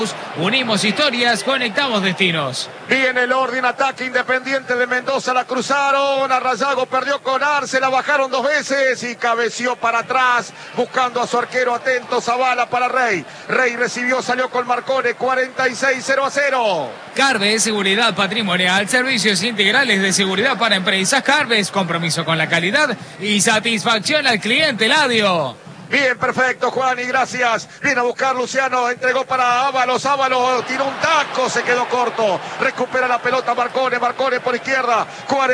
Unimos historias, conectamos destinos. Viene el orden, ataque Independiente de Mendoza, la cruzaron, Arrayago perdió con Arce, la bajaron 2 veces y cabeció para atrás, buscando a su arquero atento, Zavala para Rey. Rey recibió, salió con Marcone, 46-0-0. Carves, seguridad patrimonial, servicios integrales de seguridad para empresas. Carves, compromiso con la calidad y satisfacción al cliente, Ladio. Bien, perfecto, Juan, y gracias. Viene a buscar Luciano, entregó para Ábalos, Ábalos tiró un taco, se quedó corto. Recupera la pelota Marcone, Marcone por izquierda.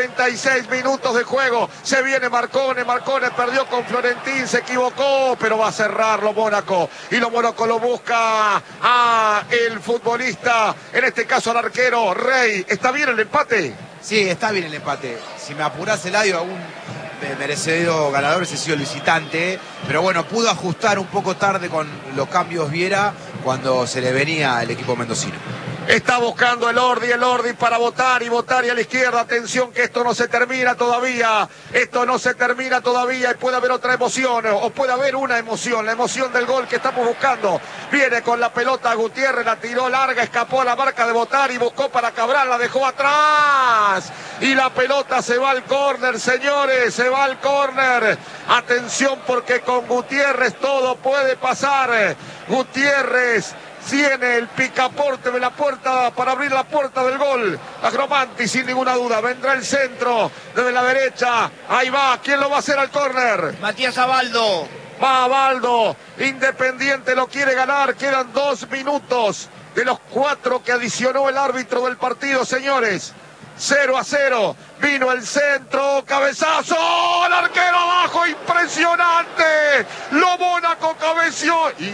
46 minutos de juego. Se viene Marcone, Marcone perdió con Florentín, se equivocó, pero va a cerrarlo Mónaco. Y lo Mónaco lo busca a el futbolista, en este caso al arquero Rey. ¿Está bien el empate? Sí, está bien el empate. Si me apurás, Eladio, aún merecido ganador ese ha sido el visitante, pero bueno, pudo ajustar un poco tarde con los cambios Viera cuando se le venía el equipo mendocino. Está buscando el Ordi para votar y a la izquierda. Atención que esto no se termina todavía. Esto no se termina todavía y puede haber otra emoción, o puede haber una emoción, la emoción del gol que estamos buscando. Viene con la pelota Gutiérrez, la tiró larga, escapó a la marca de votar y buscó para Cabral, la dejó atrás. Y la pelota se va al córner, señores, se va al córner. Atención porque con Gutiérrez todo puede pasar. Gutiérrez tiene el picaporte de la puerta para abrir la puerta del gol. Agromanti sin ninguna duda. Vendrá el centro desde la derecha. Ahí va. ¿Quién lo va a hacer al córner? Matías Abaldo. Va Abaldo. Independiente lo quiere ganar. Quedan 2 minutos de los 4 que adicionó el árbitro del partido, señores. 0-0. Vino el centro. Cabezazo. El arquero abajo. Impresionante. Lo Mónaco cabeció. Y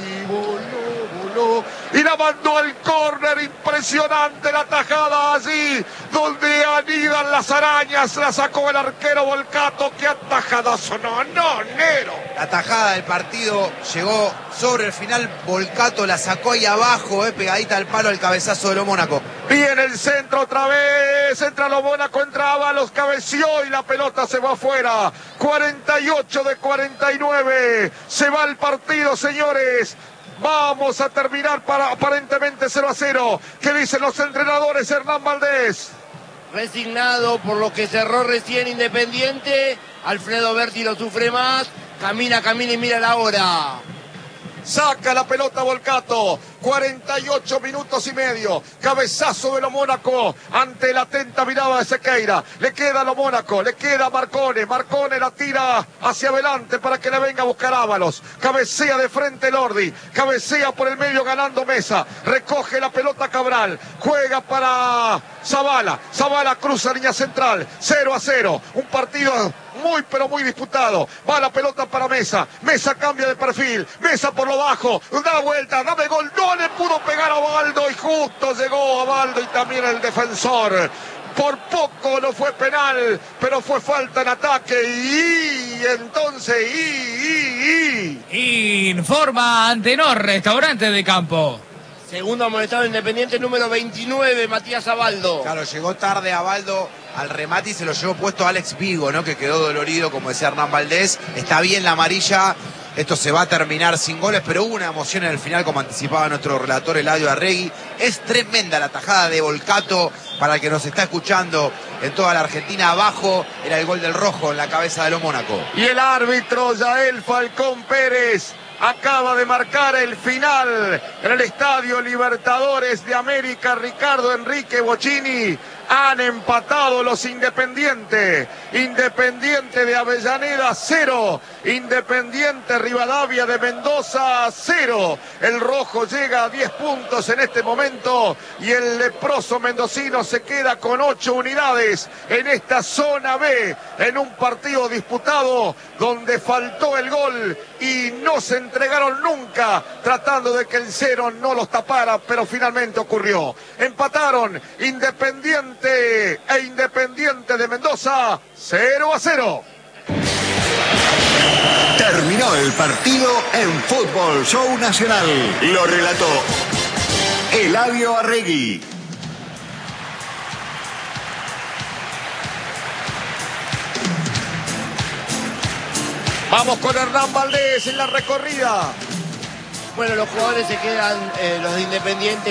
voló. Y la mandó al córner, impresionante la tajada allí donde anidan las arañas, la sacó el arquero Volcato. ¡Qué atajadazo! No, Nero. La tajada del partido llegó sobre el final, Volcato la sacó ahí abajo, pegadita al palo, al cabezazo de lo Mónaco. Viene el centro otra vez, entra lo Mónaco, entraba, los cabeció y la pelota se va afuera. 48 de 49, se va el partido, señores. Vamos a terminar para aparentemente 0-0. ¿Qué dicen los entrenadores? Hernán Valdés. Resignado por lo que cerró recién Independiente. Alfredo Berti lo sufre más. Camina y mira la hora. Saca la pelota Volcato. 48 minutos y medio. Cabezazo de lo Mónaco ante la atenta mirada de Sequeira. Le queda lo Mónaco, le queda Marcone. Marcone la tira hacia adelante para que le venga a buscar Ábalos. Cabecea de frente Lordi. Cabecea por el medio ganando Mesa. Recoge la pelota Cabral. Juega para Zavala. Zavala cruza línea central. 0-0. Un partido muy pero muy disputado. Va la pelota para Mesa. Mesa cambia de perfil. Mesa por lo bajo. Da vuelta. Dame gol. No le pudo pegar a Abaldo y justo llegó Abaldo y también el defensor. Por poco no fue penal, pero fue falta en ataque y entonces Informa Antenor, restaurante de campo. Segundo amonestado Independiente, número 29, Matías Abaldo. Claro, llegó tarde Abaldo al remate y se lo llevó puesto Alex Vigo, ¿no? Que quedó dolorido, como decía Hernán Valdés. Está bien la amarilla. Esto se va a terminar sin goles, pero hubo una emoción en el final, como anticipaba nuestro relator Eladio Arregui. Es tremenda la tajada de Volcato. Para el que nos está escuchando en toda la Argentina, abajo era el gol del Rojo en la cabeza de lo Mónaco. Y el árbitro Yael Falcón Pérez acaba de marcar el final en el Estadio Libertadores de América. Ricardo Enrique Bocchini. Han empatado los Independiente. Independiente de Avellaneda 0. Independiente Rivadavia de Mendoza 0. El Rojo llega a 10 puntos en este momento y el leproso mendocino se queda con 8 unidades en esta zona B, en un partido disputado donde faltó el gol y no se entregaron nunca, tratando de que el 0 no los tapara, pero finalmente ocurrió. Empataron Independiente e Independiente de Mendoza 0-0. Terminó el partido en Fútbol Show Nacional. Lo relató Eladio Arregui. Vamos con Hernán Valdés en la recorrida. Bueno, los jugadores se quedan, los de Independiente.